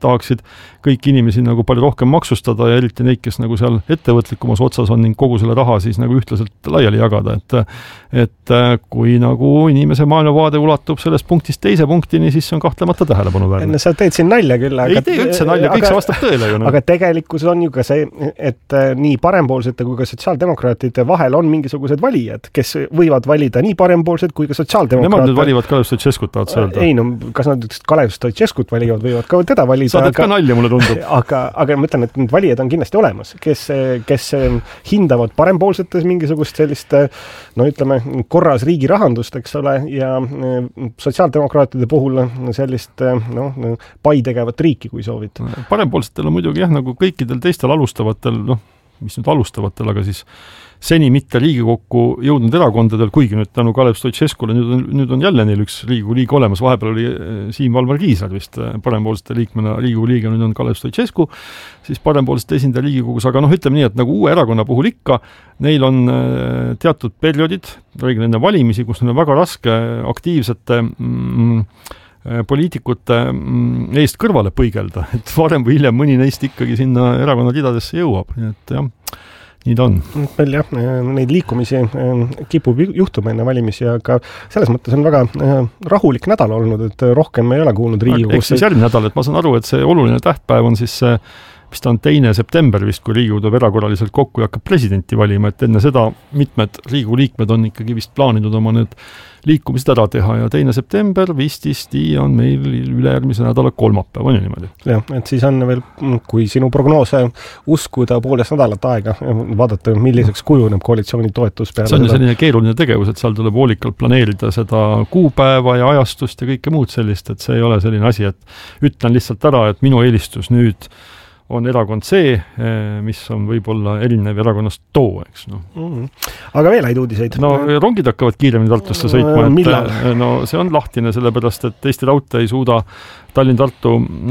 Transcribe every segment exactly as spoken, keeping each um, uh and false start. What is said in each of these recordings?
tahaksid kõik inimesi nagu palju rohkem maksustada ja eriti neid, kes nagu seal ettevõtlikumas otsas on ning kogu selle raha siis nagu ühtlaselt laiali jagada, et et kui nagu inimese maailmavaade ulatub sellest punktist teise punktini, siis see on kahtlemata tähelepanu väärne. Sa teed siin nalja küll, aga... Ei tee üldse nalja, kõik see vastab tõele. Ju, no. Aga tegelikult on ju ka see, et nii parempoolsete kui ka sotsiaaldemokraatide vahel on mingisugused valijad, kes võivad valida nii parempoolsed kui ka sotsiaaldemokraatid. Nemad nüüd valivad Kalev Stoicescut, tahad sa öelda? Ei, no kas nad Kalev Stoicescut valivad, võivad ka teda valida. Sa teed ka nalja, mulle tundub. Aga, aga ma ütlen, et need valijad on kindlasti olemas, kes, kes hindavad parempoolsetes mingisugust sellist, no ütleme, korras riigi rahandust, eks ole, ja sotsiaaldemokraatide puhul sellist no, pai tegevat riiki, kui soovid. Parempoolsetel on muidugi jah, nagu kõikidel teistel alustavatel, noh, mis nüüd alustavatel, aga siis seni mitte Riigikokku jõudnud erakondadel, kuigi nüüd tänu Kalev Stoicescule nüüd on, nüüd on jälle neil üks Riigikogu liige olemas, vahepeal oli Siim Valmar Kiisler vist parempoolsete liikmena Riigikogu liige, nüüd on Kalev Stoicescu, siis parempoolsete esindaja Riigikogus, aga noh, ütleme nii, et nagu uue erakonna puhul ikka, neil on teatud perioodid, reeglina enne valimisi, kus neil on väga raske aktiivsete mm, poliitikute eest kõrvale põigelda, et varem või hiljem mõni neist ikkagi sinna erakonna ridadesse jõuab, nii et jah, nii ta on. Meil jah, neid liikumisi kipub juhtuma enne valimisi, aga selles mõttes on väga rahulik nädal olnud, et rohkem ei ole kuulnud Riigikogus. Eks siis järgmine nädal, et ma saan aru, et see oluline tähtpäev on siis see, mis ta on teine september vist, kui Riigikogu tuleb erakorraliselt kokku ja hakkab presidenti valima, et enne seda mitmed Riigikogu liikmed on ikkagi vist plaaninud oma need liikumised ära teha ja teine september vististi on meil ülejärgmise nädala kolmapäev, on ju niimoodi? Jah, et siis on veel, kui sinu prognoose uskuda poolest nädalat aega, vaadata, milliseks kujuneb koalitsiooni toetus peale. See on ju selline keeruline tegevus, et seal tuleb hoolikalt planeerida seda kuupäeva ja ajastust ja kõike muud sellist, et see ei ole selline asi, et ütlen lihtsalt ära, et minu eelistus nüüd on erakond see, mis on võib-olla erinev erakonnast too, eks no. Mm-hmm. Aga veel häid uudiseid? No rongid hakkavad kiiremini Tartusse sõitma, et no see on lahtine, sellepärast, et Eesti Raudtee ei suuda Tallinn-Tartu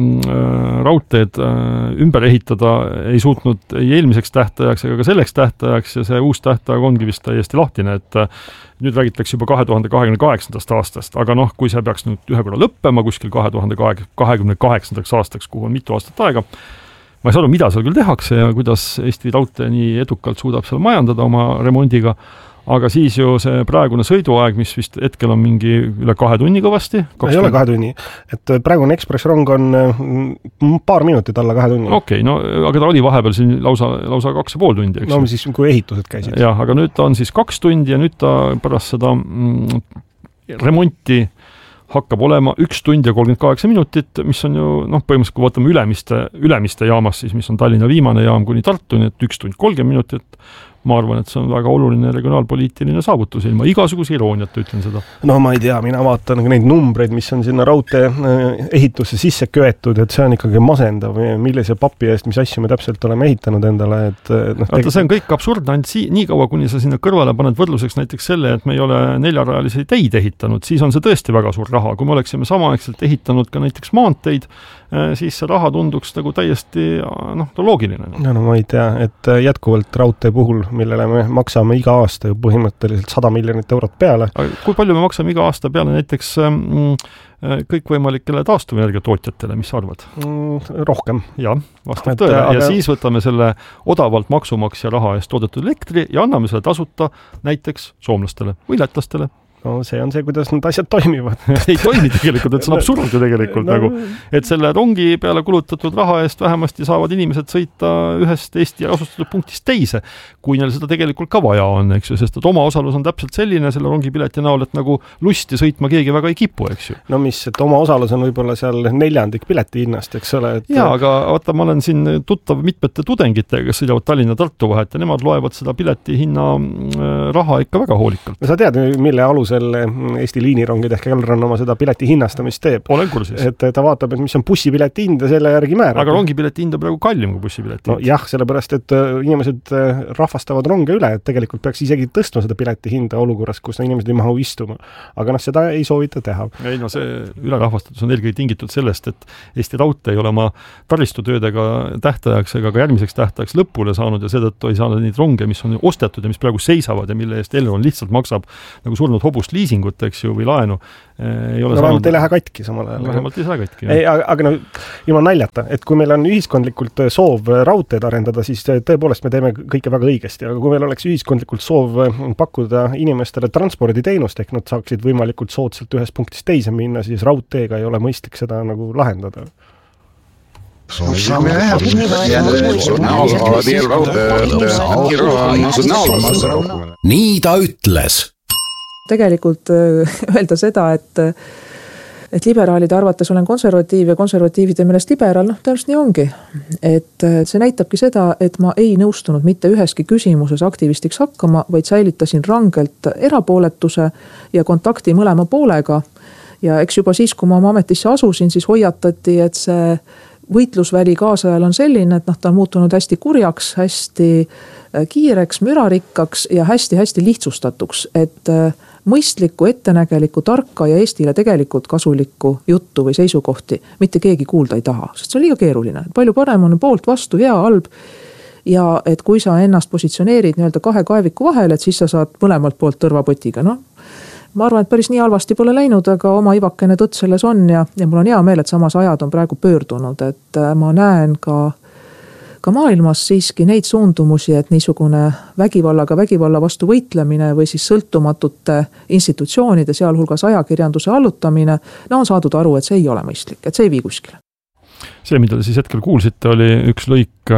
raudteed ümber ehitada, ei suutnud ei eelmiseks tähtajaks ega ka selleks tähtajaks ja see uus tähtaeg ongi vist täiesti lahtine, et nüüd räägitakse juba kahe tuhande kahekümne kaheksandast aastast, aga noh, kui see peaks nüüd ühe korra lõppema kuskil kahe tuhande kahekümne kaheksandaks aastaks, kuhu on mitu aastat aega, ma ei saa aru, mida seal küll tehakse ja kuidas Eesti Raudtee nii edukalt suudab seal majandada oma remondiga, aga siis ju see praegune sõiduaeg, mis vist hetkel on mingi üle kahe tunni kõvasti. Ei ole kahe tunni, et praegune ekspressrong on paar minutit alla kahe tunni. Okei, okay, no aga ta oli vahepeal siin lausa, lausa kaks ja pool tundi. Eks no siis kui ehitused käisid. Jah, aga nüüd ta on siis kaks tundi ja nüüd ta pärast seda mm, remonti hakkab olema üks tund ja kolmkümmend kaheksa minutit, mis on ju, noh, põhimõtteliselt kui vaatame ülemiste, ülemiste jaamas, siis mis on Tallinna viimane jaam kuni Tartu, nii et üks tund kolmkümmend minutit, ma arvan, et see on väga oluline regionaalpoliitiline saavutus, ilma igasuguse irooniat ütlen seda. No ma ei tea, mina vaatan neid numbreid, mis on sinna raudtee ehitusse sisse köetud, et see on ikkagi masendav, millise papi eest, mis asju me täpselt oleme ehitanud endale. Et, no, teg- see on kõik absurdne, ainult si- nii kaua, kuni sa sinna kõrvale paned võrdluseks näiteks selle, et me ei ole neljarajalisi teid ehitanud, siis on see tõesti väga suur raha. Kui me oleksime samaaegselt ehitanud ka näiteks maanteid, siis see raha tunduks nagu täiesti noh, loogiline. No, no ma ei tea, et jätkuvalt raudtee puhul, millele me maksame iga aasta ju põhimõtteliselt sada miljonit eurot peale. Kui palju me maksame iga aasta peale näiteks mm, kõikvõimalikele taastuvenergia tootjatele, mis sa arvad? Mm, rohkem. Ja, vastab tõele. Ja aga... siis võtame selle odavalt maksumaksja raha eest toodetud elektri ja anname selle tasuta näiteks soomlastele või lätlastele. No see on see, kuidas need asjad toimivad. Ei toimi tegelikult, et see on absurd ju tegelikult no, nagu, et selle rongi peale kulutatud raha eest vähemasti saavad inimesed sõita ühest Eesti asustatud punktist teise, kui neil seda tegelikult ka vaja on, eks ju, sest et oma osalus on täpselt selline selle rongipileti näol, et nagu lusti sõitma keegi väga ei kipu, eks ju. No mis, et oma osalus on võib-olla seal neljandik pileti hinnast, eks ole. Et... Jaa, aga vaata, ma olen siin tuttav mitmete tudengitega, kes sõidavad Tallinna Tartu vahet ja nemad loevad seda pileti hinna raha ikka väga hoolikalt. No sa tead, mille alus Eesti liinirongid ehk Elron oma seda pileti hinnastamist teeb. Olen kursis. Et ta vaatab, et mis on bussipileti hind ja selle järgi määrab. Aga rongipileti hind on praegu kallim kui bussipileti hind. No jah, sellepärast, et inimesed rahvastavad ronge üle, et tegelikult peaks isegi tõstma seda pileti hinda olukorras, kus inimesed ei mahu istuma. Aga noh, seda ei soovita teha. Ei, no see ülerahvastatus on eelkõige tingitud sellest, et Eesti Raudtee ei ole oma taristutöödega tähtajaks ega ka järgmiseks tähtajaks lõpule saanud ja seetõttu ei saa neid ronge, mis on ostetud ja mis praegu seisavad ja mille eest Elron lihtsalt maksab nagu surnud hobuse praegust liisingut, eks ju, või laenu ei ole no vähemalt ei lähe katki samal ajal. Vähemalt ei lähe katki, jah. Ei, aga, aga no, ilma naljata, et kui meil on ühiskondlikult soov raudteed arendada, siis tõepoolest me teeme kõike väga õigesti, aga kui meil oleks ühiskondlikult soov pakkuda inimestele transporditeenust, ehk nad saaksid võimalikult soodsalt ühest punktist teise minna, siis raudteega ei ole mõistlik seda nagu lahendada. Nii ta ütles. Tegelikult öelda seda, et et liberaalide arvates olen konservatiiv ja konservatiivide meelest liberaal, noh, tõenäoliselt nii ongi. Et see näitabki seda, et ma ei nõustunud mitte üheski küsimuses aktivistiks hakkama, vaid säilitasin rangelt erapooletuse ja kontakti mõlema poolega. Ja eks juba siis, kui ma oma ametisse asusin, siis hoiatati, et see võitlusväli kaasajal on selline, et noh, ta on muutunud hästi kurjaks, hästi kiireks, mürarikkaks ja hästi-hästi lihtsustatuks, et mõistlikku, ettenägelikku, tarka ja Eestile tegelikult kasulikku juttu või seisukohti mitte keegi kuulda ei taha, sest see on liiga keeruline. Palju parem on poolt vastu, hea, halb ja et kui sa ennast positsioneerid nii-öelda kahe kaeviku vahel, et siis sa saad mõlemalt poolt tõrvapotiga, noh. Ma arvan, et päris nii halvasti pole läinud, aga oma ivakene tõtt selles on ja, ja mul on hea meel, et samas ajad on praegu pöördunud, et ma näen ka, ka maailmas siiski neid suundumusi, et niisugune vägivallaga vägivalla vastu võitlemine või siis sõltumatute institutsioonide, sealhulgas ajakirjanduse allutamine, no on saadud aru, et see ei ole mõistlik, et see ei vii kuskile. See, mida te siis hetkel kuulsite, oli üks lõik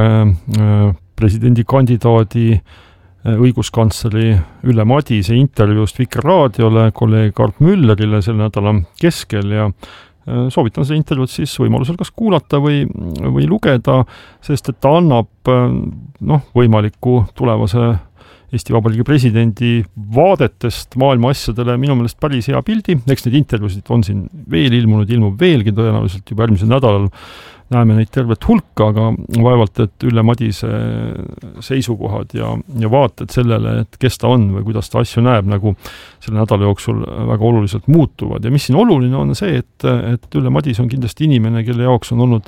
presidendikandidaadi õiguskantsleri Ülle Madise intervjuust Vikerraadiole kolleeg Art Müllerile selle nädala keskel ja soovitan seda intervjuud siis võimalusel kas kuulata või, või lugeda, sest et ta annab noh, võimaliku tulevase Eesti Vabariigi presidendi vaadetest maailma asjadele minu meelest päris hea pildi. Eks neid intervjuusid on siin veel ilmunud, ilmub veelgi tõenäoliselt juba järgmisel nädalal näeme neid tervet hulka, aga vaevalt, et Ülle Madise seisukohad ja, ja vaated sellele, et kes ta on või kuidas ta asju näeb, nagu selle nädala jooksul väga oluliselt muutuvad. Ja mis siin oluline on see, et, et Ülle Madise on kindlasti inimene, kelle jaoks on olnud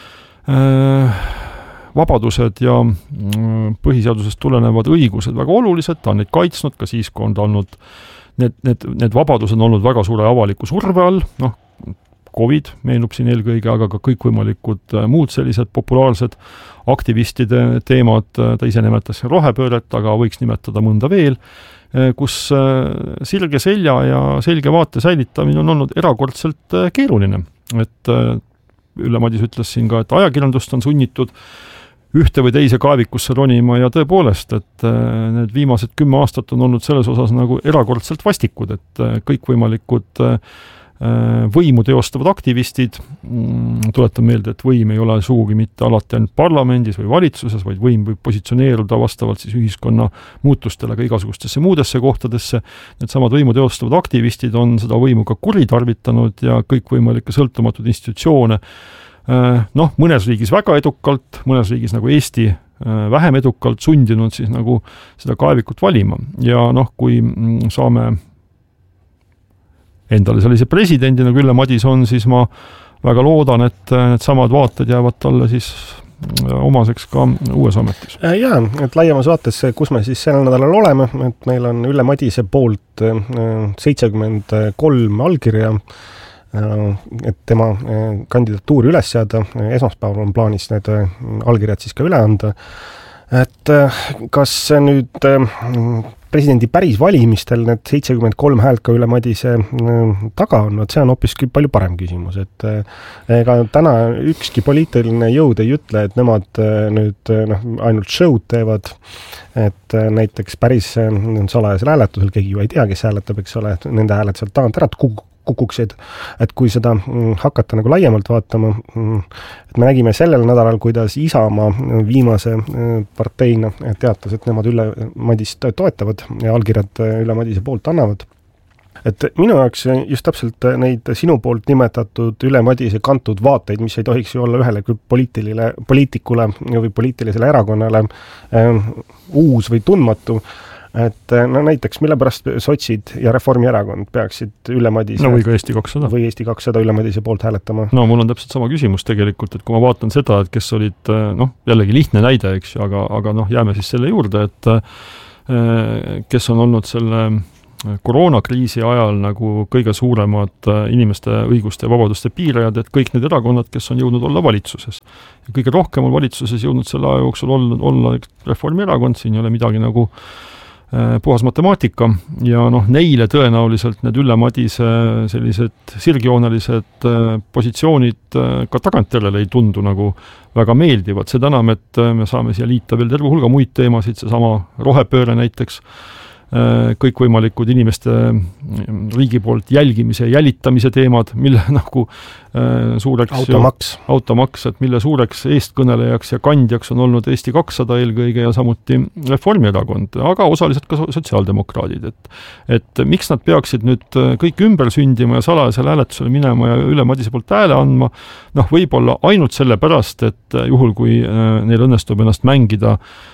äh, vabadused ja põhiseadusest tulenevad õigused väga olulised, ta on neid kaitsnud ka siis, kui on ta olnud, need, need, need vabadused on olnud väga suure avaliku surve all, noh, Covid meenub siin eelkõige, aga ka kõikvõimalikud muud sellised populaarsed aktivistide teemad, ta ise nimetas rohepööret, aga võiks nimetada mõnda veel, kus sirge selja ja selge vaate säilitamine on olnud erakordselt keeruline. Et Ülle Madise ütles siin ka, et ajakirjandust on sunnitud ühte või teise kaevikusse ronima ja tõepoolest, et need viimased kümme aastat on olnud selles osas nagu erakordselt vastikud, et kõikvõimalikud võimu teostavad aktivistid, tuletan meelde, et võim ei ole sugugi mitte alati ainult parlamendis või valitsuses, vaid võim võib positsioneeruda vastavalt siis ühiskonna muutustele ka igasugustesse muudesse kohtadesse. Need samad võimu teostavad aktivistid on seda võimu ka kuritarvitanud ja kõikvõimalikke sõltumatud institutsioone, noh, mõnes riigis väga edukalt, mõnes riigis nagu Eesti vähem edukalt sundinud siis nagu seda kaevikut valima. Ja noh, kui saame endale sellise presidendi, nagu Ülle Madise on, siis ma väga loodan, et need samad vaated jäävad talle siis omaseks ka uues ametis. Jaa, et laiemas vaates, kus me siis sellel nädalal oleme, et meil on Ülle Madise poolt seitsekümmend kolm allkirja, et tema kandidatuuri üles seada, esmaspäeval on plaanis need allkirjad siis ka üle anda. Et kas nüüd presidendi päris valimistel need seitsekümmend kolm häält ka Ülle Madise taga on, et see on hoopiski palju parem küsimus, et ega täna ükski poliitiline jõud ei ütle, et nemad nüüd noh, ainult show'd teevad, et näiteks päris salajasel hääletusel, keegi ju ei tea, kes hääletab, eks ole, nende hääled sealt tagant ära kukuksid, et kui seda hakata nagu laiemalt vaatama, et me nägime sellel nädalal, kuidas Isamaa viimase parteina teatas, et nemad Ülle Madist toetavad ja allkirjad Ülle Madise poolt annavad. Et minu jaoks just täpselt neid sinu poolt nimetatud Ülle Madise kantud vaateid, mis ei tohiks ju olla ühele poliitilile, poliitikule või poliitilisele erakonnale äh, uus või tundmatu, et no näiteks, mille pärast sotsid ja Reformierakond peaksid Ülle Madise no või ka Eesti kakssada või Eesti kakssada Ülle Madise poolt hääletama? No mul on täpselt sama küsimus tegelikult, et kui ma vaatan seda, et kes olid, noh, jällegi lihtne näide, eks ju, aga, aga noh, jääme siis selle juurde, et kes on olnud selle koroonakriisi ajal nagu kõige suuremad inimeste õiguste ja vabaduste piirajad, et kõik need erakonnad, kes on jõudnud olla valitsuses. Ja kõige rohkem on valitsuses jõudnud selle aja jooksul olla, olla Reformierakond, siin ei ole midagi nagu äh, puhas matemaatika ja noh, neile tõenäoliselt need Ülle Madise sellised sirgjoonelised äh, positsioonid äh, ka tagantjärele ei tundu nagu väga meeldivad. Seda enam, et äh, me saame siia liita veel terve hulga muid teemasid, see sama rohepööre näiteks, kõikvõimalikud inimeste riigi poolt jälgimise ja jälitamise teemad, mille nagu suureks automaks. automaks, et mille suureks eestkõnelejaks ja kandjaks on olnud Eesti kakssada eelkõige ja samuti Reformierakond, aga osaliselt ka sotsiaaldemokraadid. Et, et miks nad peaksid nüüd kõik ümber sündima ja salajasele hääletusele minema ja Ülle Madise poolt hääle andma, noh võib-olla ainult selle pärast, et juhul kui neil õnnestub ennast mängida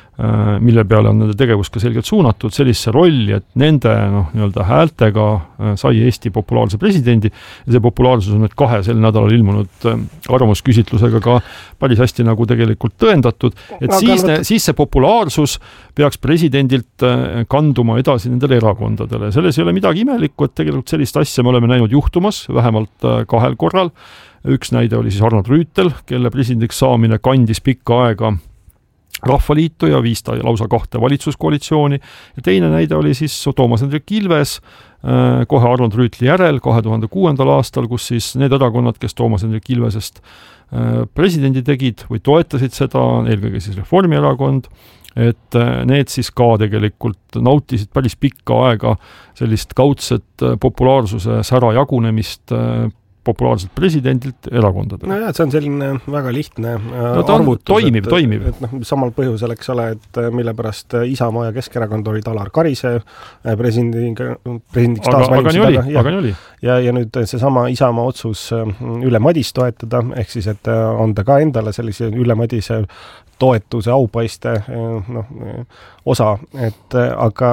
mille peale on nende tegevus ka selgelt suunatud, sellise rolli, et nende noh, nii-öelda häältega sai Eesti populaarse presidendi ja see populaarsus on nüüd kahe sel nädalal ilmunud arvamusküsitlusega ka päris hästi nagu tegelikult tõendatud, et aga siis, ne, siis see populaarsus peaks presidendilt kanduma edasi nendele erakondadele. Selles ei ole midagi imelikku, et tegelikult sellist asja me oleme näinud juhtumas vähemalt kahel korral. Üks näide oli siis Arnold Rüütel, kelle presidendiks saamine kandis pikka aega Rahvaliitu ja viis ta lausa kahte valitsuskoalitsiooni ja teine näide oli siis Toomas Hendrik Ilves kohe Arnold Rüütli järel kahe tuhande kuuendal aastal, kus siis need erakonnad, kes Toomas Hendrik Ilvesest presidendi tegid või toetasid seda, eelkõige siis Reformierakond, et need siis ka tegelikult nautisid päris pikka aega sellist kaudset populaarsuse sära jagunemist populaarselt presidendilt erakondadele. No jah, see on selline väga lihtne no, arvutus. Toimib, et, toimib. Et, et, samal põhjusel, eks ole, et mille pärast Isamaa ja Keskerakond olid Alar Karise presidendiga, presidendiks taas valimised. Aga, aga, aga nii oli. Ja, ja nüüd see sama Isamaa otsus Ülle Madis toetada, ehk siis, et anda ka endale sellise Ülle Madise toetuse aupaiste noh, osa, et aga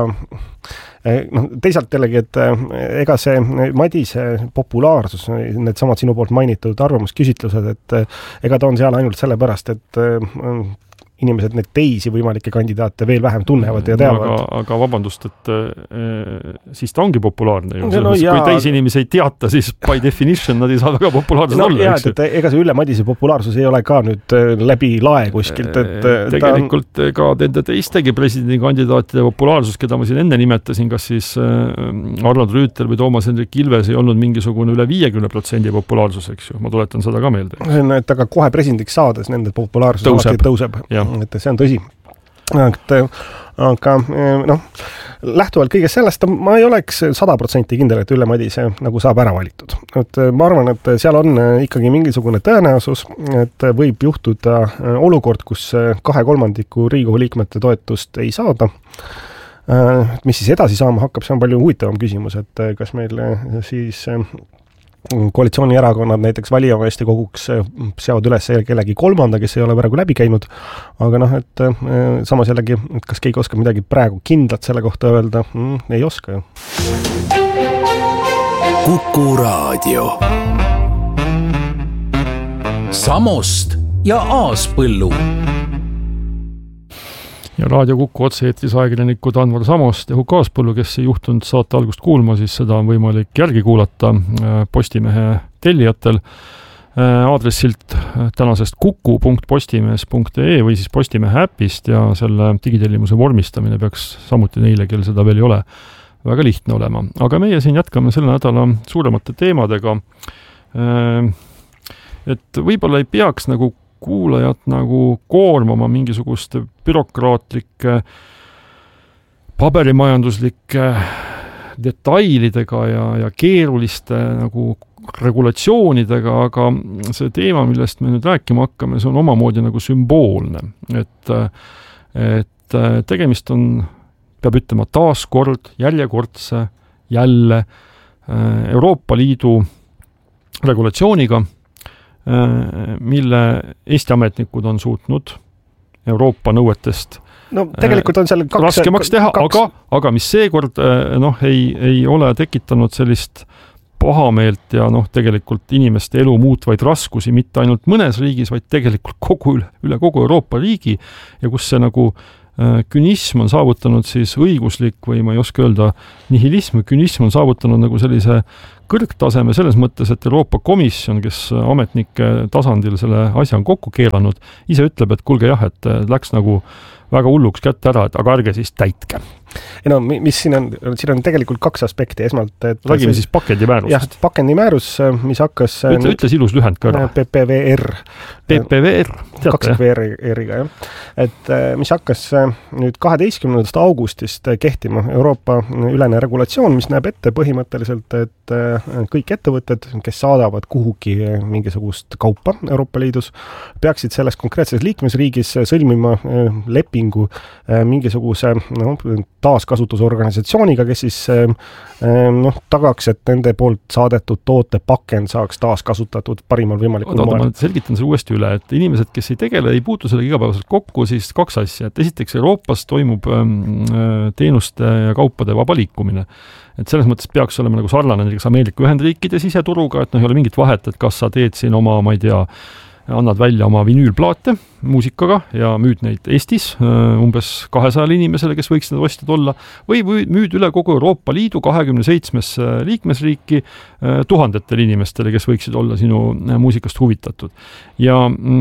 noh, teisalt jällegi, et ega see Madise populaarsus, need samad sinu poolt mainitud arvamusküsitlused, et ega ta on seal ainult sellepärast, et inimesed need teisi võimalikke kandidaate veel vähem tunnevad ja teavad. Aga, aga vabandust, et e, siis ta ongi populaarne ju. No, kui teisi inimesi ei teata, siis by definition nad ei saa väga populaarsed no, olla. Jah, et ega see Ülle Madise populaarsus ei ole ka nüüd läbi lae kuskilt. Et tegelikult on... ka nende teistegi presidendikandidaatide populaarsus, keda ma siin enne nimetasin, kas siis Arnold Rüütel või Toomas Hendrik Ilves ei olnud mingisugune üle viiekümne protsendi populaarsus, eks ju. Ma tuletan seda ka meelde. See on, et aga kohe presidendiks saades nende populaarsus tõuseb, tõuseb. Ja. Et see on tõsi. Et, aga noh, lähtuvalt kõigest sellest, ma ei oleks sada protsenti kindel, et Ülle Madise nagu saab ära valitud. Et ma arvan, et seal on ikkagi mingisugune tõenäosus, et võib juhtuda olukord, kus kahe kolmandiku Riigikogu liikmete toetust ei saada. Mis siis edasi saama hakkab, see on palju huvitavam küsimus, et kas meil siis koalitsioonierakonnad näiteks valijameeste koguks seavad üles kellegi kolmanda, kes ei ole praegu läbi käinud, aga noh, et samas jällegi, et kas keegi oskab midagi praegu kindlat selle kohta öelda, mm, ei oska ju. Kuku Raadio. Samost ja Aaspõllu. Ja Raadio Kuku otse-eetris ajakirjanikud Anvar Samost ja Huko Aaspõllu, kes ei juhtunud saate algust kuulma, siis seda on võimalik järgi kuulata Postimehe tellijatel aadressilt tänasest kuku punkt postimees punkt ee või siis Postimehe äpist ja selle digitellimuse vormistamine peaks samuti neile, kel seda veel ei ole, väga lihtne olema. Aga meie siin jätkame selle nädala suuremate teemadega. Et võib-olla ei peaks nagu kuulajad nagu koormama mingisuguste bürokraatlike, paberimajanduslike detailidega ja, ja keeruliste nagu regulatsioonidega, aga see teema, millest me nüüd rääkima hakkame, see on omamoodi nagu sümboolne. Et, et tegemist on, peab ütlema, taaskord, järjekordse, jälle Euroopa Liidu regulatsiooniga, mille Eesti ametnikud on suutnud Euroopa nõuetest no tegelikult on seal kaks raskemaks teha, kaks... aga, aga mis seekord noh, ei, ei ole tekitanud sellist pahameelt ja noh, tegelikult inimeste elu muutvaid raskusi mitte ainult mõnes riigis, vaid tegelikult kogu üle, üle kogu Euroopa riigi ja kus see nagu künism on saavutanud siis õiguslik või ma ei oska öelda nihilism, künism on saavutanud nagu sellise kõrgtaseme selles mõttes, et Euroopa Komisjon, kes ametnike tasandil selle asja on kokku keelanud, ise ütleb, et kuulge jah, et läks nagu väga hulluks kätte ära, et aga ärge siis täitke. Ja no mis siin on, siin on tegelikult kaks aspekti. Esmalt, et räägime siis pakendimäärusest. Jah, pakendimäärus, mis hakkas... Ütle, ütle ilus lühend ka ära. P P V R. P P V R, teate. Kaks V R-iga, jah. Et mis hakkas nüüd kaheteistkümnendast augustist kehtima Euroopa ülene regulatsioon, mis näeb ette põhimõtteliselt, et kõik ettevõtted, kes saadavad kuhugi mingisugust kaupa Euroopa Liidus, peaksid selles konkreetses liikmesriigis sõlmima lepingu mingisuguse no, taaskasutusorganisatsiooniga, kes siis noh, tagaks, et nende poolt saadetud toote pakend saaks taaskasutatud parimal võimalikul Oda, moel. Ma selgitan selle uuesti üle, et inimesed, kes ei tegele, ei puutu sellega igapäevaselt kokku, siis kaks asja. Et esiteks Euroopas toimub teenuste ja kaupade vaba liikumine. Et selles mõttes peaks olema nagu sarnane näiteks Ameerika Ühendriikide siseturuga, et noh, ei ole mingit vahet, et kas sa teed siin oma, ma ei tea, annad välja oma vinüülplaate muusikaga ja müüd neid Eestis umbes kahesajale inimesele, kes võiks need ostjad olla, või müüd üle kogu Euroopa Liidu kahekümne seitsmes liikmesriiki tuhandetele inimestele, kes võiksid olla sinu muusikast huvitatud. Ja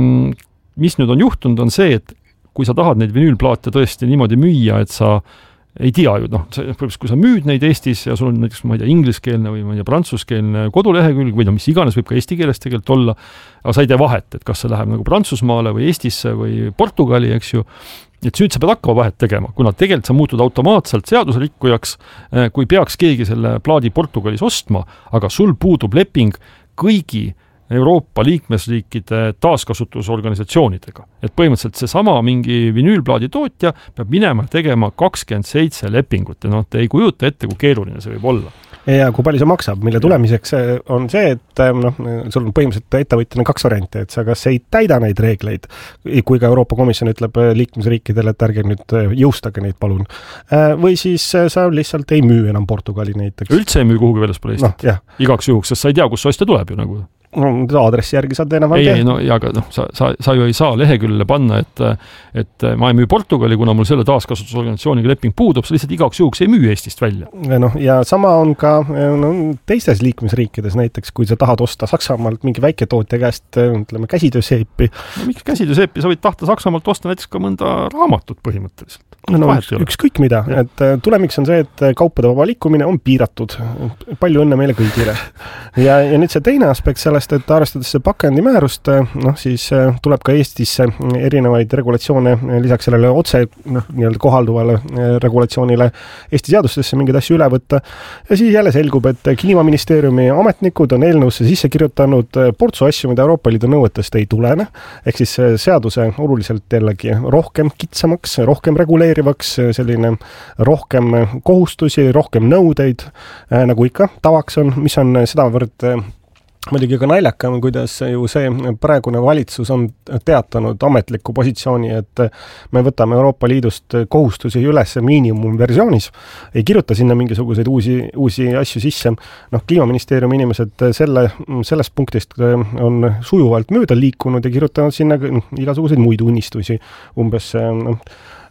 mis nüüd on juhtunud, on see, et kui sa tahad neid vinüülplaate tõesti niimoodi müüa, et sa ei tea ju, noh, kui sa müüd neid Eestis ja sul on näiteks, ma ei tea, ingliskeelne või ma ei tea, prantsuskeelne kodulehekülg või no mis iganes võib ka eesti keeles tegelikult olla, aga sa ei tee vahet, et kas see läheb nagu Prantsusmaale või Eestisse või Portugali, eks ju, et nüüd sa pead hakkama vahet tegema, kuna tegelikult sa muutud automaatselt seadusrikkujaks, kui peaks keegi selle plaadi Portugalis ostma, aga sul puudub leping kõigi Euroopa liikmesriikide taaskasutusorganisatsioonidega. Et põhimõtteliselt see sama mingi vinüülplaadi tootja peab minema tegema kakskümmend seitse lepingut ja noh, te ei kujuta ette, kui keeruline see võib olla. Ja kui palju see maksab, mille tulemiseks on see, et noh, sul on põhimõtteliselt ettevõtjana kaks varianti, et sa kas ei täida neid reegleid, kui ka Euroopa Komisjon ütleb liikmesriikidele, et ärge nüüd jõustage neid, palun. Või siis sa lihtsalt ei müü enam Portugali näiteks. Üldse ei müü kuhugi väljaspool Eestit no,. Igaks juhuks, sest sa ei tea, kus ostja tuleb ju nagu. Aadressi järgi saad enam ei, ei, no, ja, aga no, sa, sa, sa ju ei saa leheküljele panna, et, et ma ei müü Portugali, kuna mul selle taaskasutusorganisatsiooniga leping puudub, sa lihtsalt igaks juhuks ei müü Eestist välja. No, ja sama on ka no, teistes liikmesriikides, näiteks kui sa tahad osta Saksamaalt mingi väiketootja käest, ütleme, käsitööseepi. No, miks käsitööseepi? Sa võid tahta Saksamaalt osta näiteks ka mõnda raamatut põhimõtteliselt. No, no, üks, ükskõik mida, ja. Et tulemiks on see, et kaupade vaba liikumine on piiratud. Palju õnne meile kõigile. Ja, ja nüüd see teine aspekt sellest, et arvestades see pakendimäärust, noh, siis tuleb ka Eestisse erinevaid regulatsioone lisaks sellele otse noh, nii-öelda kohalduvale regulatsioonile Eesti seadustesse mingeid asju üle võtta. Ja siis jälle selgub, et Kliimaministeeriumi ametnikud on eelnõusse sisse kirjutanud portsu asju, mida Euroopa Liidu nõuetest ei tulene. Ehk siis seaduse oluliselt jällegi rohkem kitsamaks, rohkem reguleerivaks, selline rohkem kohustusi, rohkem nõudeid, nagu ikka tavaks on, mis on sedavõrd muidugi ka naljakam, kuidas ju see praegune valitsus on teatanud ametliku positsiooni, et me võtame Euroopa Liidust kohustusi üles miinimumversioonis, ei kirjuta sinna mingisuguseid uusi, uusi asju sisse. Noh, Kliimaministeeriumi inimesed selle, sellest punktist on sujuvalt mööda liikunud ja kirjutanud sinna igasuguseid muid unistusi. Umbes noh,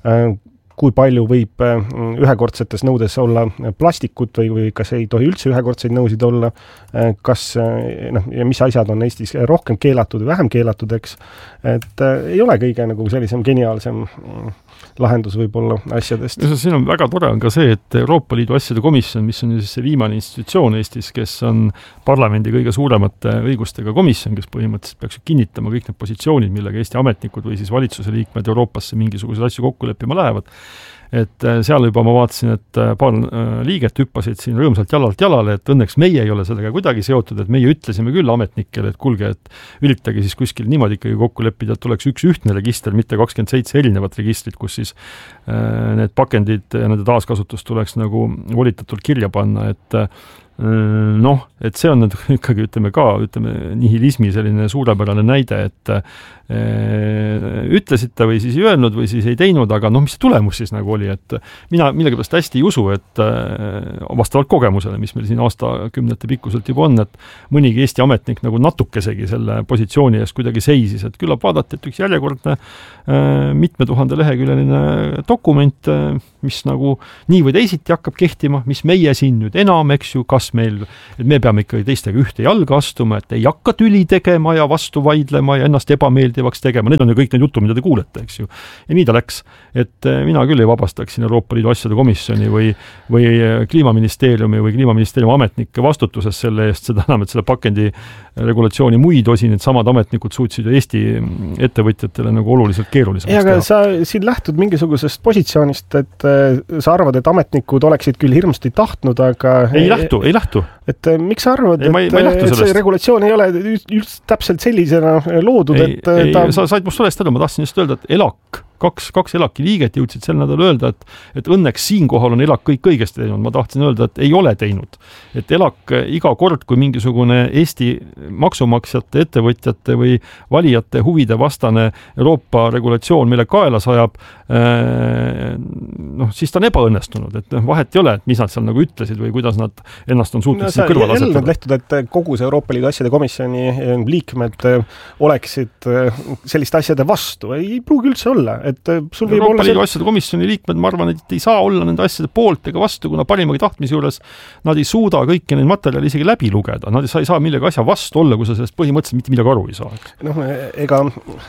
kui palju võib ühekordsetes nõudes olla plastikut või, või kas ei tohi üldse ühekordseid nõusid olla, kas, noh, ja mis asjad on Eestis rohkem keelatud või vähem keelatud, eks. Et ei ole kõige nagu sellisem geniaalsem lahendus võib-olla asjadest. Siin on väga tore on ka see, et Euroopa Liidu asjade komisjon, mis on siis see viimane institutsioon Eestis, kes on parlamendi kõige suuremate õigustega komisjon, kes põhimõtteliselt peaks kinnitama kõik need positsioonid, millega Eesti ametnikud või siis valitsuse liikmed Euroopasse mingisuguseid asju kokku leppima lähevad. Et seal juba ma vaatasin, et paar liiget hüppasid siin rõõmsalt jalalt jalale, et õnneks meie ei ole sellega kuidagi seotud, et meie ütlesime küll ametnikele, et kuulge, et üritage siis kuskil niimoodi ikkagi kokku leppida, et tuleks üks ühtne register, mitte kakskümmend seitse erinevat registrit, kus siis need pakendid ja nende taaskasutus tuleks nagu volitatult kirja panna, et noh, et see on ikkagi, ütleme ka, ütleme, nihilismi selline suurepärane näide, et e, ütlesite või siis ei öelnud või siis ei teinud, aga noh, mis see tulemus siis nagu oli, et mina millegipärast hästi ei usu, et e, vastavalt kogemusele, mis meil siin aastakümnete pikkuselt juba on, et mõnigi Eesti ametnik nagu natukesegi selle positsiooni eest kuidagi seisis, et küllap vaadati, et üks järjekordne e, mitme tuhande leheküljeline dokument, mis nagu nii või teisiti hakkab kehtima, mis meie siin nüüd enam, eks ju, kas meil, et me peame ikkagi teistega ühte jalga astuma, et ei hakka tüli tegema ja vastu vaidlema ja ennast ebameeldivaks tegema, need on ju kõik need jutud, mida te kuulete, eks ju. Ja nii ta läks, et mina küll ei vabastaksin Euroopa Liidu asjade komisjoni või, või kliimaministeeriumi või kliimaministeeriumi ametnike vastutuses selle eest, seda enam, et selle pakendi regulatsiooni muid osi, need samad ametnikud suutsid ju Eesti ettevõtjatele nagu oluliselt keerulisemaks teha. Ja aga sa siin lähtud mingisugusest positsioonist, et sa arvad, et ametnikud oleksid küll hirmsasti tahtnud, aga ei lähtu, ei lähtu. Et miks sa arvad, ei, ma ei, et, ma ei et see regulatsioon ei ole just täpselt sellisena loodud, ei, et ei, ta... sa said must sellest ära, ma tahtsin just öelda, et ELAK, kaks, kaks ELAK-i liiget jõudsid sel nädal öelda, et, et õnneks siinkohal on ELAK kõik õigesti teinud, ma tahtsin öelda, et ei ole teinud. Et ELAK iga kord, kui mingisugune Eesti maksumaksjate, ettevõtjate või valijate huvide vastane Euroopa regulatsioon, mille kaela sajab, noh, siis ta on ebaõnnestunud, et vahet ei ole, et mis nad seal nagu ütlesid või kuidas nad ennast on suutnud no, siin kõrval asetada. Lehtud, et kogu see Euroopa Liidu asjade komisjoni liikmed oleksid selliste asjade vastu. Ei pruugi üldse olla. Et sul võib Euroopa olla Liidu see... asjade komisjoni liikmed, ma arvan, et ei saa olla nende asjade poolt ega vastu, kuna parimagi tahtmise juures nad ei suuda kõiki neid materjali isegi läbi lugeda. Nad ei saa millegi asja vastu olla, kui sa sellest põhimõtteliselt mitte midagi aru ei saa. Noh, ega...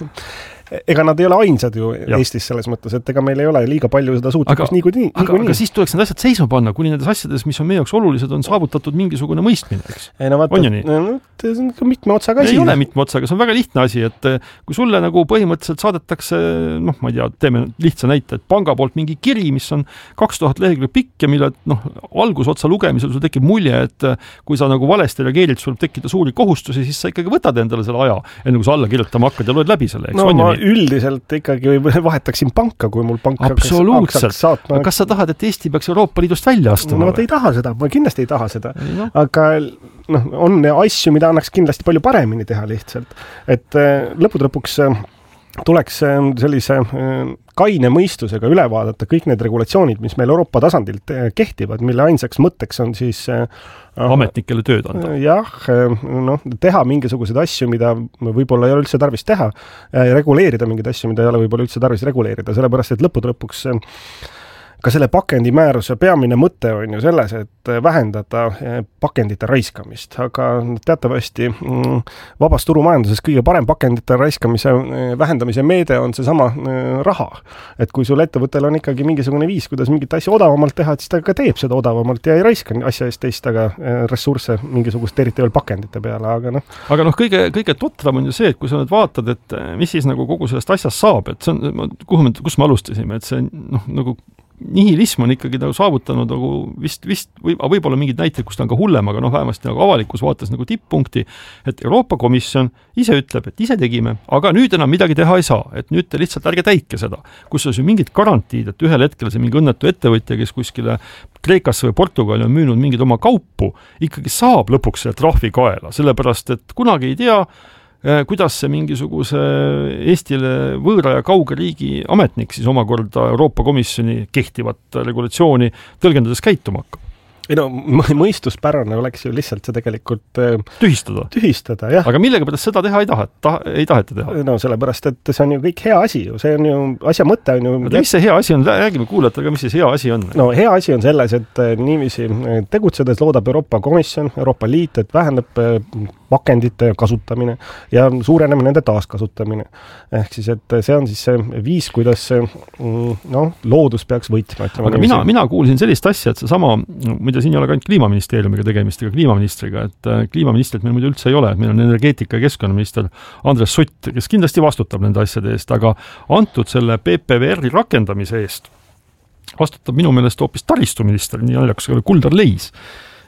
Ega nad ei ole ainsad ju ja. Eestis selles mõttes, et ega meil ei ole liiga palju seda suutlikkust nii kui nii. Aga, aga siis tuleks need asjad seisma panna, kuni nendes asjades, mis on meie jaoks olulised, on saavutatud mingisugune mõistmine, eks? Ei, no vaata, on ju nii? No, see on ka mitme otsaga asi. Ei ole mitme otsaga, see on väga lihtne asi, et kui sulle nagu põhimõtteliselt saadetakse, noh, ma ei tea, teeme lihtsa näite, et panga poolt mingi kiri, mis on kaks tuhat lehekülge pikk ja mille, noh, algusotsa lugemisel sul tekib mulje, et kui sa nagu valesti reageerid, sul tekkida suuri kohustusi, siis sa ikkagi võtad endale selle aja, enne kui sa alla kirjutama hakkad ja loed läbi selle, eks? No, ma üldiselt ikkagi vahetaksin panka, kui mul pank absoluutselt. Saatma. Kas sa tahad, et Eesti peaks Euroopa Liidust välja astuma? No ma ei taha seda, ma kindlasti ei taha seda. Ei, no. Aga noh, on asju, mida annaks kindlasti palju paremini teha lihtsalt. Et lõpud lõpuks tuleks sellise kaine mõistusega üle vaadata kõik need regulatsioonid, mis meil Euroopa tasandilt kehtivad, mille ainsaks mõtteks on siis ametnikele tööd anda. Jah, noh, teha mingisuguseid asju, mida võib-olla ei ole üldse tarvis teha, reguleerida mingeid asju, mida ei ole võib-olla üldse tarvis reguleerida, sellepärast, et lõpud lõpuks ka selle pakendimääruse peamine mõte on ju selles, et vähendada pakendite raiskamist, aga teatavasti vabas turumajanduses kõige parem pakendite raiskamise vähendamise meede on see sama raha. Et kui sul ettevõttel on ikkagi mingisugune viis, kuidas mingit asja odavamalt teha, siis ta ka teeb seda odavamalt ja ei raiska asja eest teist, aga ressursse mingisugust eriti veel pakendite peale, aga noh. Aga noh, kõige, kõige totram on ju see, et kui sa nüüd vaatad, et mis siis nagu kogu sellest asjast saab, et see on, kuhu me, kus me alustasime, et see noh, nagu nihilism on ikkagi nagu saavutanud nagu vist, vist või, võib-olla mingid näited, kus ta on ka hullem, aga noh, vähemasti nagu avalikus vaates nagu tipppunkti, et Euroopa Komisjon ise ütleb, et ise tegime, aga nüüd enam midagi teha ei saa, et nüüd te lihtsalt ärge täitke seda, kus on ju mingid garantiid, et ühel hetkel see mingi õnnetu ettevõtja, kes kuskile Kreekasse või Portugali on müünud mingid oma kaupu, ikkagi saab lõpuks selle trahvi kaela, sellepärast et kunagi ei tea, kuidas see mingisuguse Eestile võõra ja kauge riigi ametnik siis omakorda Euroopa Komisjoni kehtivat regulatsiooni tõlgendades käituma hakkab. Ei no, mõistuspärane oleks ju lihtsalt see tegelikult tühistada. Tühistada, jah. Aga millega pärast seda teha ei taheta, ei taheta teha? No sellepärast, et see on ju kõik hea asi ju, see on ju, asja mõte on ju... No, mis see hea asi on? Räägime kuulajatega, mis see hea asi on? No hea asi on selles, et niiviisi tegutsedes loodab Euroopa Komisjon, Euroopa Liit, et vähendab pakendite kasutamine ja suureneb nende taaskasutamine. Ehk siis, et see on siis see viis, kuidas no, loodus peaks võitma. Aga mina, mina kuulsin sellist asja, et see sama, mida siin ei ole ka ainult kliimaministeeriumiga tegemist, ega kliimaministriga, et kliimaministrit meil muidu üldse ei ole, et meil on energeetika ja keskkonnaminister Andres Sutt, kes kindlasti vastutab nende asjade eest, aga antud selle P P V R-i rakendamise eest vastutab minu meelest hoopis taristuminister, nii naljakas Kuldar Leis.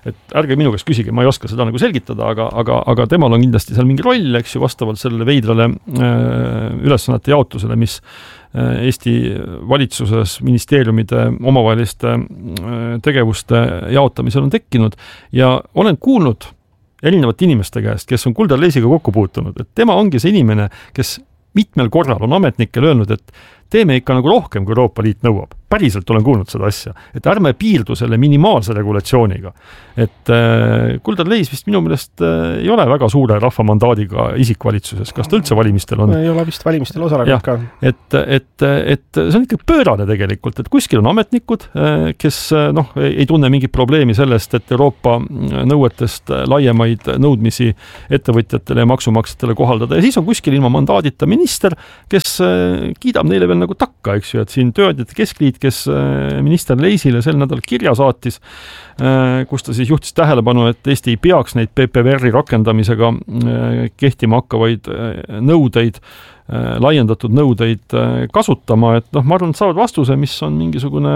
et ärge minu käest küsige, ma ei oska seda nagu selgitada, aga, aga, aga temal on kindlasti seal mingi roll, eks ju, vastavalt sellele veidrale ülesannete jaotusele, mis Eesti valitsuses ministeeriumide omavaheliste tegevuste jaotamisel on tekkinud ja olen kuulnud erinevate inimeste käest, kes on Kuldar Leisiga kokku puutunud, et tema ongi see inimene, kes mitmel korral on ametnikel öelnud, et teeme ikka nagu rohkem, kui Euroopa Liit nõuab. Päriselt olen kuulnud seda asja, et ärme piirdu selle minimaalse regulatsiooniga. Et äh, Kuldar Leis vist minu meelest äh, ei ole väga suure rahvamandaadiga isik valitsuses. Kas ta üldse valimistel on? Ei ole vist valimistel osalenud ka. Et, et, et see on ikka pöörane tegelikult, et kuskil on ametnikud, kes noh, ei tunne mingit probleemi sellest, et Euroopa nõuetest laiemaid nõudmisi ettevõtjatele ja maksumaksjatele kohaldada. Ja siis on kuskil ilma mandaadita minister, kes kiidab neile veel nagu takka, eks ju, et siin tööandjate keskliit, kes minister Leisile sel nädal kirja saatis, kus ta siis juhtis tähelepanu, et Eesti ei peaks neid P P V R-i rakendamisega kehtima hakkavaid nõudeid, laiendatud nõudeid kasutama, et noh, ma arvan, et saavad vastuse, mis on mingisugune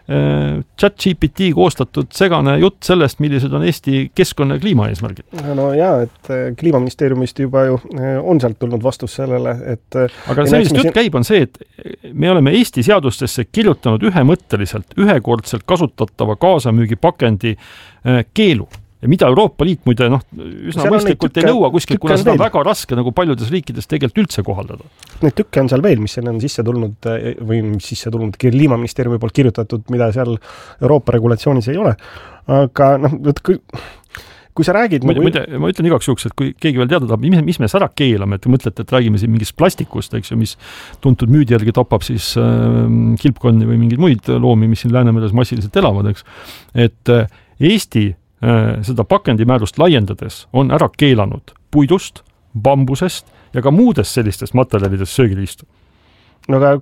chat G P T koostatud segane jutt sellest, millised on Eesti keskkonna ja kliimaeesmärgid. No jaa, et kliimaministeeriumist juba ju on sealt tulnud vastus sellele, et aga see, mis jutt käib, on see, et me oleme Eesti seadustesse kirjutanud ühemõtteliselt, ühekordselt kasutatava kaasamüügi pakendi keelu. Ja mida Euroopa Liit muide, noh, üsna mõistlikult ei nõua kuskil, kuna seda on väga raske nagu paljudes riikides tegelikult üldse kohaldada. Neid tükke on seal veel, mis on sisse tulnud või mis sisse tulnud Kliimaministeeriumi poolt kirjutatud, mida seal Euroopa regulatsioonis ei ole. Aga noh, kui, kui sa räägid... Ma, nagu... ma, ma ütlen igaks juhuks, et kui keegi veel teada tahab, mis me ära keelame, et mõtlete, et räägime siin mingist plastikust, eks ju, mis tuntud müüdi järgi tapab siis äh, kilpkonni või mingeid muid loomi, mis siin Läänemeres massiliselt elavad, eks. Et äh, Eesti seda pakendimäärust laiendades on ära keelanud puidust, bambusest ja ka muudest sellistest materjalidest söögiliistu. No aga...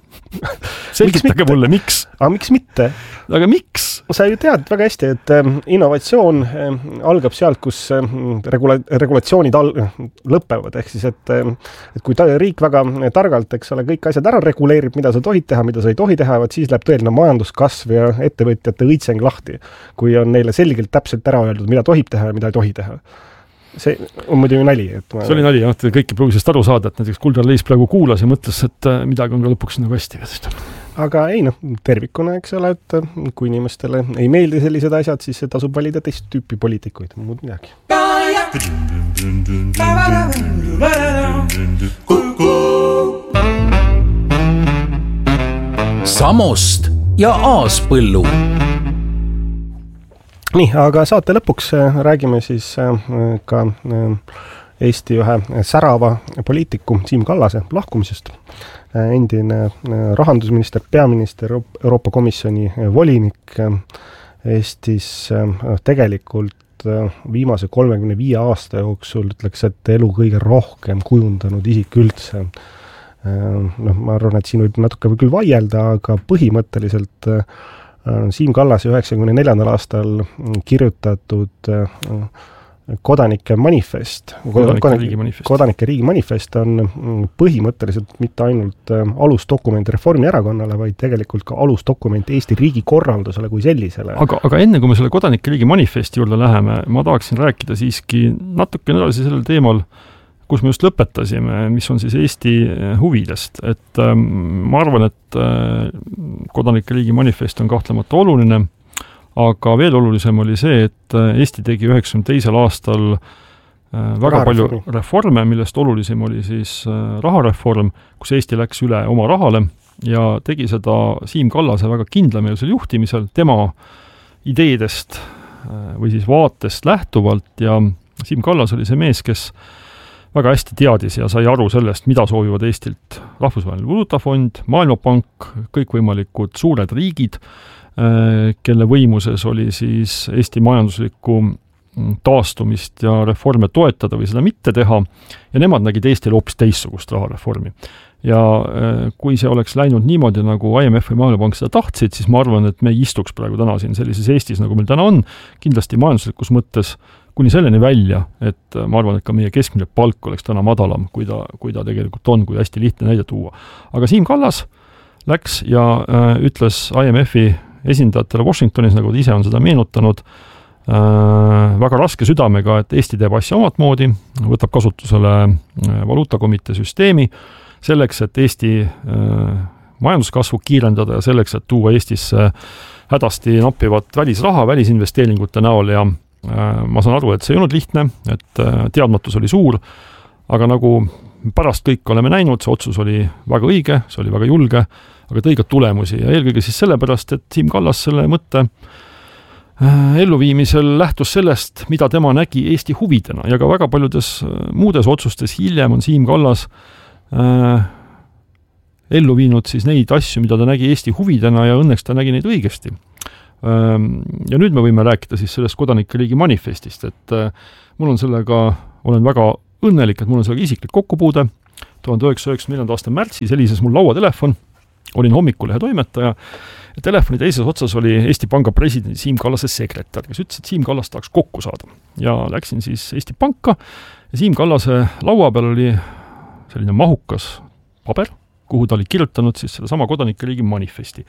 Selgitage mulle, miks? Aga miks mitte? Aga miks? Sa ju tead väga hästi, et innovatsioon algab sealt, kus regula- regulatsioonid al- lõpevad. Ehk siis, et, et kui ta, riik väga targalt, eks ole, kõik asjad ära reguleerib, mida sa tohid teha, mida sa ei tohi teha, vaat siis läheb tõeline majanduskasv ja ettevõtjate õitseng lahti, kui on neile selgelt täpselt ära öeldud, mida tohib teha ja mida ei tohi teha. See on muidu ju nali. Et ma... See oli nali, jah, et kõik ei pruugisest aru saada, et näiteks Kuldar Leis praegu kuulas ja mõtles, et midagi on ka lõpuks nagu hästi. Aga ei noh, tervikuna, eks ole, et kui inimestele ei meeldi sellised asjad, siis tasub valida teist tüüpi poliitikuid, muud midagi. Samost ja Aaspõllu. Nii, aga saate lõpuks räägime siis ka Eesti ühe särava poliitiku Siim Kallase lahkumisest. Endine rahandusminister, peaminister, Euroopa Komisjoni volinik Eestis tegelikult viimase kolmekümne viie aasta jooksul ütleks, et elu kõige rohkem kujundanud isik üldse. No, ma arvan, et siin võib natuke küll vaielda, aga põhimõtteliselt Siim Kallase üheksakümne neljandal aastal kirjutatud kodanike manifest, kodanike riigi manifest. kodanike riigi manifest on põhimõtteliselt mitte ainult alusdokument Reformierakonnale, vaid tegelikult ka alusdokument Eesti riigi korraldusele kui sellisele. Aga, aga enne kui me selle kodanike riigi manifesti juurde läheme, ma tahaksin rääkida siiski natuke edasi sellel teemal, kus me just lõpetasime, mis on siis Eesti huvidest. Et ähm, ma arvan, et äh, kodanike riigi manifest on kahtlemata oluline, aga veel olulisem oli see, et Eesti tegi üheksakümne teisel aastal äh, väga palju reforme, millest olulisem oli siis äh, rahareform, kus Eesti läks üle oma rahale ja tegi seda Siim Kallase väga kindlameelsel juhtimisel, tema ideedest äh, või siis vaatest lähtuvalt ja Siim Kallas oli see mees, kes väga hästi teadis ja sai aru sellest, mida soovivad Eestilt Rahvusvaheline Valuutafond, Maailmapank, kõikvõimalikud suured riigid, kelle võimuses oli siis Eesti majanduslikku taastumist ja reforme toetada või seda mitte teha, ja nemad nägid Eestil hoopis teissugust rahareformi. Ja kui see oleks läinud niimoodi, nagu I M F või Maailmapank seda tahtsid, siis ma arvan, et me ei istuks praegu täna siin sellises Eestis, nagu meil täna on, kindlasti majanduslikus mõttes kuni selleni välja, et ma arvan, et ka meie keskmine palk oleks täna madalam, kui ta, kui ta tegelikult on, kui hästi lihtne näide tuua. Aga Siim Kallas läks ja äh, ütles I M F-i esindajatele Washingtonis, nagu ta ise on seda meenutanud, väga raske südamega, et Eesti teeb asja omat moodi, võtab kasutusele valuutakomitee süsteemi selleks, et Eesti majanduskasvu kiirendada ja selleks, et tuua Eestisse hädasti nappivat välisraha, välisinvesteeringute näol ja ma saan aru, et see ei olnud lihtne, et teadmatus oli suur, aga nagu pärast kõik oleme näinud, see otsus oli väga õige, see oli väga julge, aga tõi ka tulemusi ja eelkõige siis sellepärast, et Siim Kallas selle mõtte elluviimisel lähtus sellest, mida tema nägi Eesti huvidena ja ka väga paljudes muudes otsustes hiljem on Siim Kallas äh, ellu viinud siis neid asju, mida ta nägi Eesti huvidena ja õnneks ta nägi neid õigesti. Ja nüüd me võime rääkida siis sellest kodanike riigi manifestist, et mul on sellega, olen väga õnnelik, et mul on sellega isiklik kokkupuude. tuhande üheksasaja üheksakümne neljanda aasta märtsis helises mul lauatelefon, olin Hommikulehe toimetaja ja telefoni teises otsas oli Eesti Panga presidendi Siim Kallase sekretär, kes ütles, et Siim Kallas tahaks kokku saada. Ja läksin siis Eesti Panka ja Siim Kallase laua peal oli selline mahukas paber, kuhu ta oli kirjutanud siis selle sama kodanike riigi manifesti.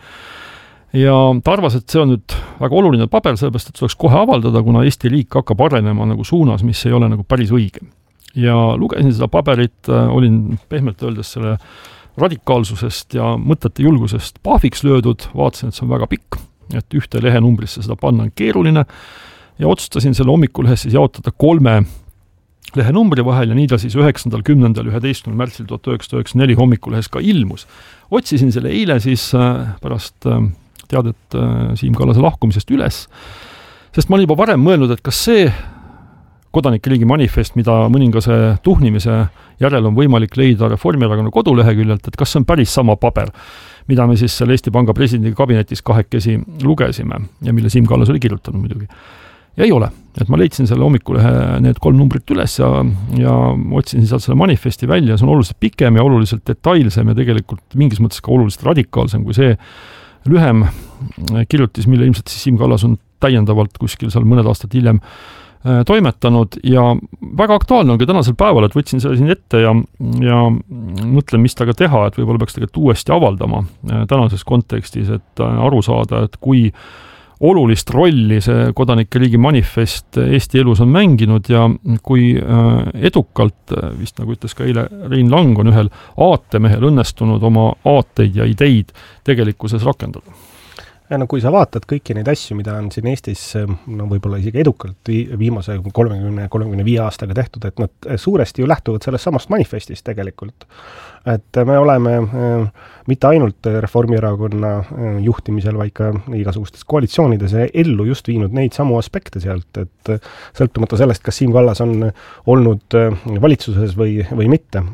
Ja ta arvas, et see on nüüd väga oluline paber, sellepärast, et tuleks kohe avaldada, kuna Eesti riik hakkab arenema nagu suunas, mis ei ole nagu päris õige. Ja lugesin seda paberit, olin pehmelt öeldes selle radikaalsusest ja mõtete julgusest pahviks löödud, vaatasin, et see on väga pikk, et ühte lehenumbrisse seda panna on keeruline ja otsustasin selle Hommikulehes siis jaotada kolme lehe numbri vahel ja nii ta siis üheksandal, kümnendal, üheteistkümnendal märtsil tuhat üheksasada üheksakümmend neli Hommikulehes ka ilmus. Otsisin selle eile siis pärast teadet Siim Kallase lahkumisest üles, sest ma olin juba varem mõelnud, et kas see kodanike riigi manifest, mida mõningase tuhnimise järel on võimalik leida Reformierakonna koduleheküljelt, et kas see on päris sama paber, mida me siis selle Eesti Panga presidendi kabinetis kahekesi lugesime ja mille Siim Kallas oli kirjutanud muidugi. Ja ei ole, et ma leidsin selle Hommikulehe need kolm numbrit üles ja, ja otsin sealt selle manifesti välja, see on oluliselt pikem ja oluliselt detailsem ja tegelikult mingis mõttes ka oluliselt radikaalsem kui see lühem kirjutis, mille ilmselt siis Siim Kallas on täiendavalt kuskil seal mõned aastad hiljem toimetanud ja väga aktuaalne on ka tänasel päeval, et võtsin selle siin ette ja, ja mõtlen, mis taga teha, et võib-olla peaks tegelikult uuesti avaldama tänases kontekstis, et aru saada, et kui olulist rolli see kodanike riigi manifest Eesti elus on mänginud ja kui edukalt, vist nagu ütles ka eile Rein Lang, on ühel aatemehel õnnestunud oma aateid ja ideid tegelikkuses rakendada. Ja no kui sa vaatad kõiki neid asju, mida on siin Eestis no võib-olla isegi edukalt viimase kolmekümne kolmekümne viie aastaga tehtud, et nad suuresti ju lähtuvad sellest samast manifestist tegelikult. Et me oleme mitte ainult Reformierakonna juhtimisel, vaid ka igasugustes koalitsioonides ellu just viinud neid samu aspekte sealt, et sõltumata sellest, kas Siim Kallas on olnud valitsuses või, või mitte.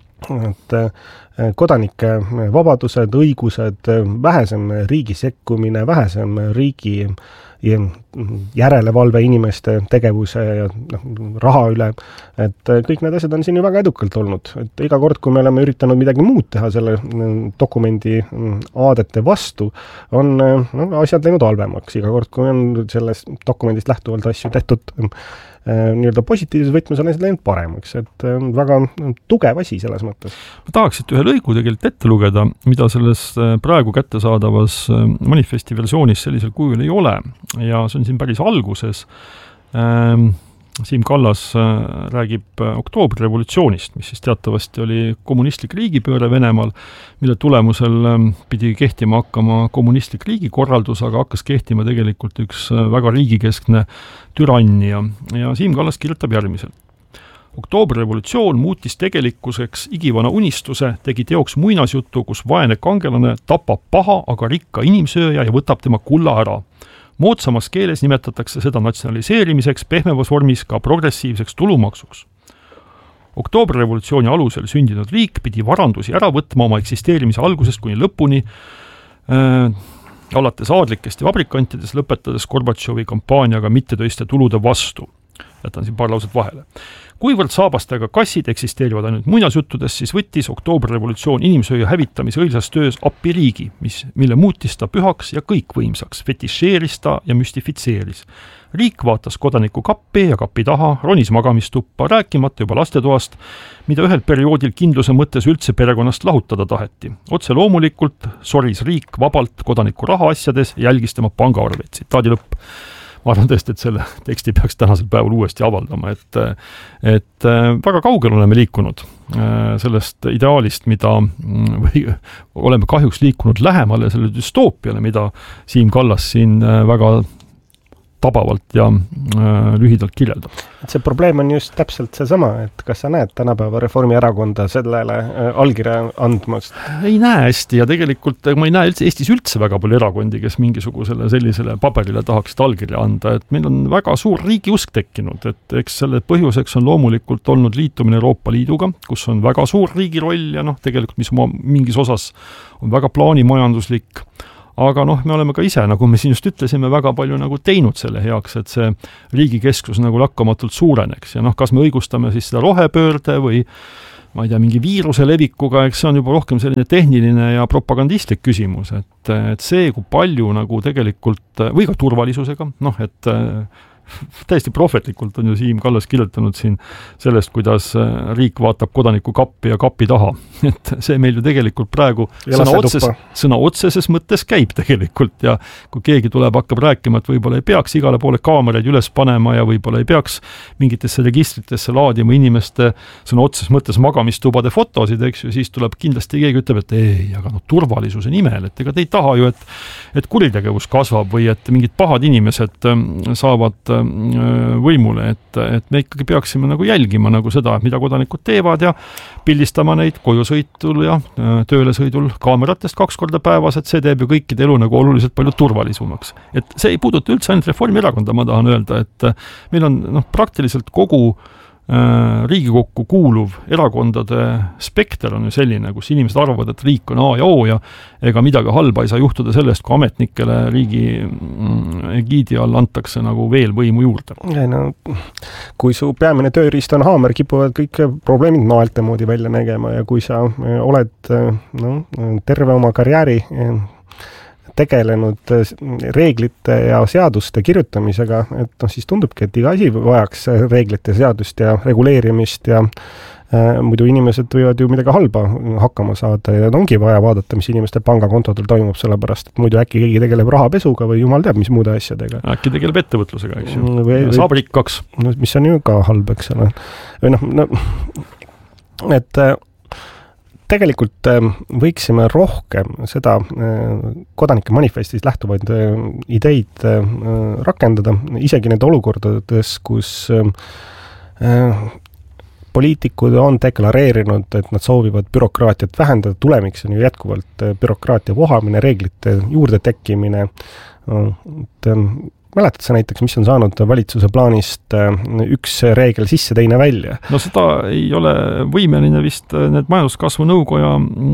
Et kodanike vabadused, õigused, vähesem riigi sekkumine, vähesem riigi järelevalve inimeste tegevuse ja noh, raha üle, et kõik need asjad on siin ju väga edukalt olnud. Et iga kord, kui me oleme üritanud midagi muud teha selle dokumendi aadete vastu, on no, asjad läinud halvemaks. Iga kord, kui on sellest dokumendist lähtuvalt asju tehtud nii-öelda positiivses võtmes on asjad läinud paremaks, et väga tugev asi selles mõttes. Ma tahaks, et ühe lõigu tegelikult ette lugeda, mida selles praegu kättesaadavas manifesti versioonis sellisel kujul ei ole ja see on siin päris alguses. Siim Kallas räägib oktoobrirevolutsioonist, mis siis teatavasti oli kommunistlik riigipööre Venemaal, mille tulemusel pidi kehtima hakkama kommunistlik riigikorraldus, aga hakkas kehtima tegelikult üks väga riigikeskne türannia. Ja Siim Kallas kirjutab järgmiselt. Oktoobrirevolutsioon muutis tegelikkuseks igivana unistuse, tegi teoks muinasjutu, kus vaene kangelane tapab paha, aga rikka inimsööja ja võtab tema kulla ära. Moodsamas keeles nimetatakse seda natsionaliseerimiseks, pehmevas vormis ka progressiivseks tulumaksuks. Oktoobrirevolutsiooni alusel sündinud riik pidi varandusi ära võtma oma eksisteerimise algusest kuni lõpuni, äh, alates aadlikest ja vabrikantidest, lõpetades Gorbatšovi kampaaniaga mittetöiste tulude vastu. Jätan siin paar lauset vahele. Kuivõrd saabastega kassid eksisteerivad ainult muinasjuttudes, siis võttis oktoobrirevolutsioon inimsööja hävitamise õilsas töös appi riigi, mis, mille muutis ta pühaks ja kõikvõimsaks, fetišeeris ta ja müstifitseeris. Riik vaatas kodaniku kappi ja kapi taha, ronis magamistuppa, rääkimata juba lastetoast, mida ühel perioodil kindluse mõttes üldse perekonnast lahutada taheti. Otse loomulikult soris riik vabalt kodaniku raha asjades ja jälgis tema pangaarveid. Tsitaadi lõpp. ma arvan tõesti, et selle teksti peaks tänasel päeval uuesti avaldama, et, et väga kaugel oleme liikunud sellest ideaalist, mida või oleme kahjuks liikunud lähemale selle dystoopiale, mida Siim Kallas siin väga tabavalt ja äh, lühidalt kirjeldab. Et see probleem on just täpselt seesama, et kas sa näed tänapäeva Reformierakonda sellele äh, allkirja andmast? Ei näe hästi ja tegelikult ma ei näe üldse, Eestis üldse väga palju erakondi, kes mingisugusele sellisele paberile tahaksid allkirja anda, et meil on väga suur riigiusk tekkinud, et eks selle põhjuseks on loomulikult olnud liitumine Euroopa Liiduga, kus on väga suur riigi roll ja noh, tegelikult mis oma mingis osas on väga plaanimajanduslik. Aga noh, me oleme ka ise, nagu me siin just ütlesime, väga palju nagu teinud selle heaks, et see riigikeskus nagu lakkamatult suureneks. Ja noh, kas me õigustame siis seda rohepöörde või ma ei tea, mingi viiruse levikuga, eks see on juba rohkem selline tehniline ja propagandistlik küsimus, et, et see, kui palju nagu tegelikult, või ka turvalisusega, noh, et täiesti prohvetlikult on ju Siim Kallas kirjutanud siin sellest, kuidas riik vaatab kodaniku kappi ja kapi taha. Et see meil ju tegelikult praegu sõna, otses, sõna otseses mõttes käib tegelikult ja kui keegi tuleb, hakkab rääkima, et võib-olla ei peaks igale poole kaameraid üles panema ja võib-olla ei peaks mingitesse registritesse laadima inimeste sõna otseses mõttes magamistubade fotosid, eks ju, siis tuleb kindlasti keegi ütleb, et ei, aga no turvalisuse nimel, et ega te ei taha ju, et, et kuritegevus kasvab või et mingid pahad inimesed saavad võimule, et, et me ikkagi peaksime nagu jälgima nagu seda, mida kodanikud teevad ja pildistama neid kojusõitul ja tööle sõidul kaameratest kaks korda päevas, et see teeb ju kõikide elu nagu oluliselt palju turvalisumaks. Et see ei puuduta üldse ainult Reformierakonda, ma tahan öelda, et meil on noh, praktiliselt kogu Riigikokku kuuluv erakondade spekter on ju selline, kus inimesed arvavad, et riik on A ja O ja ega midagi halba ei saa juhtuda sellest, kui ametnikele riigi egiidi all antakse nagu veel võimu juurde. Ja, no, kui su peamine tööriist on haamer, kipuvad kõik probleemid naelte moodi välja nägema ja kui sa oled no, terve oma karjääri tegelenud reeglite ja seaduste kirjutamisega, et noh, siis tundubki, et iga asi vajaks reeglite, seadust ja reguleerimist ja äh, muidu inimesed võivad ju midagi halba hakkama saada ja ongi vaja vaadata, mis inimeste pangakontodel toimub, sellepärast, et muidu äkki keegi tegeleb rahapesuga või jumal teab, mis muude asjadega. Äkki tegeleb ettevõtlusega, eks ju. Või, saab rikkaks. No, mis on ju ka halb, eks ole. Või noh, no, et tegelikult võiksime rohkem seda kodanike manifestist lähtuvaid ideid rakendada, isegi need olukordades, kus poliitikud on deklareerinud, et nad soovivad bürokraatiat vähendada, tulemiks on ju jätkuvalt bürokraatia vohamine, reeglite juurde tekkimine, et mäletad sa näiteks, mis on saanud valitsuse plaanist üks reegel sisse, teine välja? No seda ei ole võimeline vist need majanduskasvu nõukoja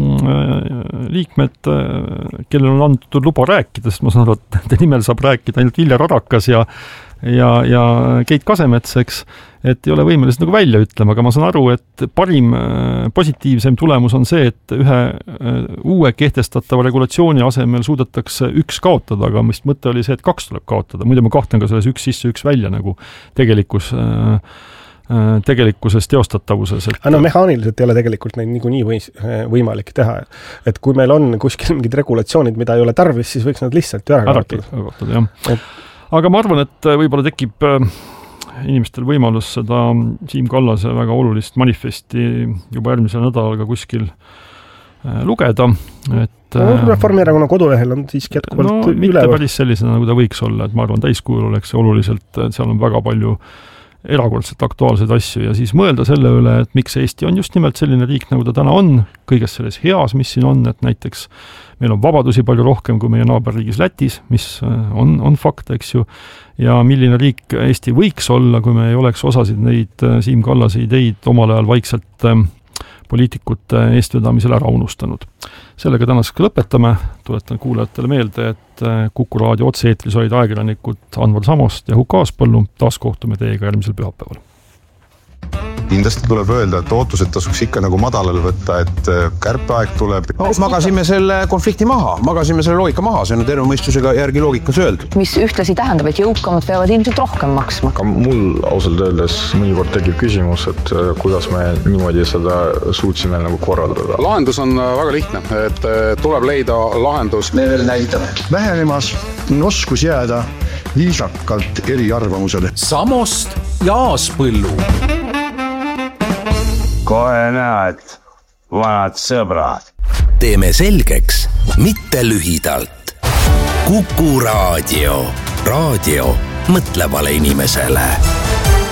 liikmed, kellel on antud luba rääkida, sest ma saan aru, et nende nimel saab rääkida ainult Viljar Arakas ja ja, ja Keit Kasemets, eks, et ei ole võimelised nagu välja ütlema, aga ma saan aru, et parim positiivsem tulemus on see, et ühe uue kehtestatava regulatsiooni asemel suudetakse üks kaotada, aga mis mõte oli see, et kaks tuleb kaotada. Muidu ma kahtlen ka selles üks sisse, üks välja nagu tegelikus tegelikkuses teostatavuses. Et... No mehaaniliselt ei ole tegelikult neid niikuinii või, võimalik teha. Et kui meil on kuskil mingid regulatsioonid, mida ei ole tarvis, siis võiks nad lihtsalt ju ära kaotada. Et... Aga ma arvan, et võib-olla tekib inimestel võimalus seda Siim Kallase väga olulist manifesti juba järgmisel nädalal ka kuskil lugeda. Et, no, Reformierakonna kodulehel on siiski jätkuvalt no, üleval. Mitte päris sellisena, nagu ta võiks olla, et ma arvan, täiskujul oleks see oluliselt, seal on väga palju erakordselt aktuaalseid asju ja siis mõelda selle üle, et miks Eesti on just nimelt selline riik, nagu ta täna on, kõiges selles heas, mis siin on, et näiteks meil on vabadusi palju rohkem kui meie naaberriigis Lätis, mis on, on fakt, eks ju, ja milline riik Eesti võiks olla, kui me ei oleks osasid neid Siim Kallase ideid omal ajal vaikselt poliitikute eestvedamisel ära unustanud. Sellega tänaseks lõpetame, tuletan kuulajatele meelde, et Kuku raadio otse-eetris olid ajakirjanikud Anvar Samost ja Huko Aaspõllu, taas kohtume teiega järgmisel pühapäeval. Kindlasti tuleb öelda, et ootused tasuks ikka nagu madalal võtta, et kärpeaeg tuleb. No, magasime selle konflikti maha, magasime selle loogika maha, see on terve mõistusega järgi loogikas öeldud. Mis ühtlasi tähendab, et jõukamad peavad ilmselt rohkem maksma. Ka mul ausalt öeldes mõnikord tekib küsimus, et kuidas me niimoodi seda suutsime nagu korraldada. Lahendus on väga lihtne, et tuleb leida lahendus. Me veel näitame vähenemas oskus jääda viisakalt eriarvamusele. Samost ja Aaspõllu. Kohe näed, vanad sõbrad. Teeme selgeks, mitte lühidalt. Kuku Raadio. Raadio mõtlevale inimesele.